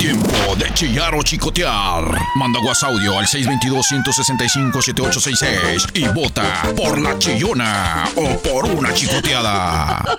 Tiempo de chillar o chicotear. Manda WhatsApp audio al 622-165-7866 y vota por la chillona o por una chicoteada.